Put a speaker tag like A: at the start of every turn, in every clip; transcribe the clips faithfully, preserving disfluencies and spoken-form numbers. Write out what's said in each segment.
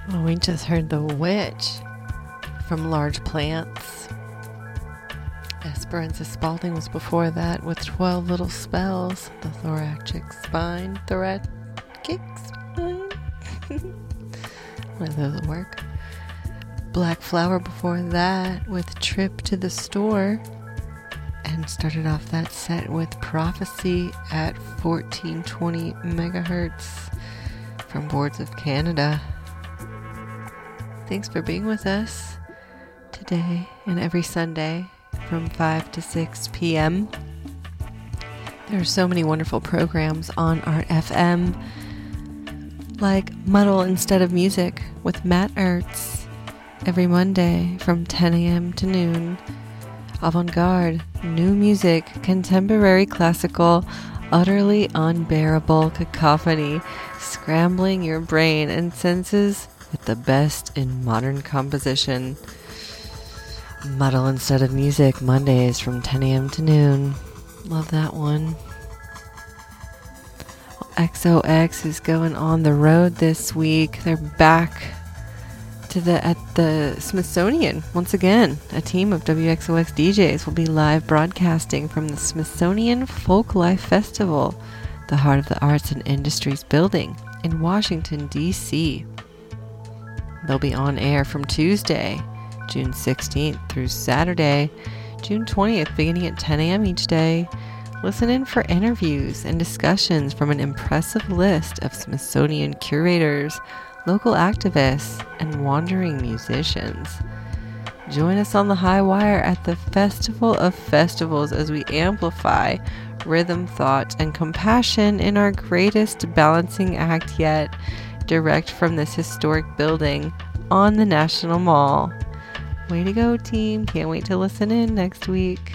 A: Well, we just heard The Witch from Large Plants. Esperanza Spalding was before that with twelve Little Spells. The Thoracic Spine. Thoracic Spine? One of those will work. Black Flower before that with Trip to the Store. And started off that set with Prophecy at fourteen twenty megahertz from Boards of Canada. Thanks for being with us today and every Sunday from five to six p.m. There are so many wonderful programs on Art F M, like Muddle Instead of Music with Matt Ertz every Monday from ten a.m. to noon. Avant-garde, new music, contemporary classical, utterly unbearable cacophony, scrambling your brain and senses with the best in modern composition. Muddle Instead of Music, Mondays from ten a.m. to noon. Love that one. X O X is going on the road this week. They're back to the at the Smithsonian once again. A team of W X O X D Js will be live broadcasting from the Smithsonian Folk Life Festival, the Heart of the Arts and Industries building in Washington, D C They'll be on air from Tuesday, June sixteenth through Saturday, June twentieth, beginning at ten a.m. each day. Listen in for interviews and discussions from an impressive list of Smithsonian curators, local activists, and wandering musicians. Join us on the high wire at the Festival of Festivals as we amplify rhythm, thought, and compassion in our greatest balancing act yet, direct from this historic building on the National Mall. Way to go, team. Can't wait to listen in next week.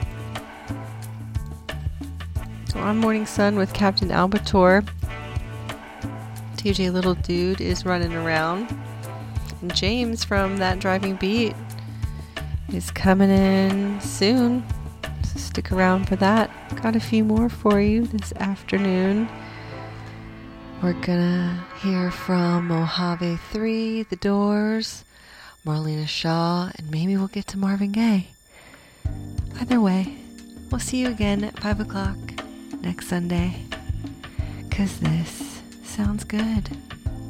A: On Morning Sun with Captain Albator, T J Little Dude is running around. And James from That Driving Beat is coming in soon. So stick around for that. Got a few more for you this afternoon. We're gonna hear from Mojave three, The Doors, Marlena Shaw, and maybe we'll get to Marvin Gaye. Either way, we'll see you again at five o'clock next Sunday. 'Cause this sounds good.